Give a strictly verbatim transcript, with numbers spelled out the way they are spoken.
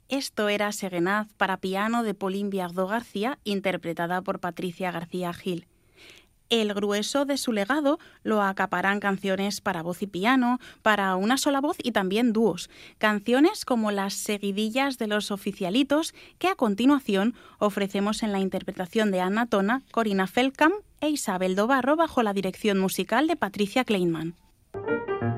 Esto era Serenaz para piano de Pauline Viardot García, interpretada por Patricia García Gil. El grueso de su legado lo acaparan canciones para voz y piano, para una sola voz y también dúos, canciones como las seguidillas de los oficialitos que a continuación ofrecemos en la interpretación de Anna Tona, Corina Feldkamp e Isabel Dobarro bajo la dirección musical de Patricia Kleinman.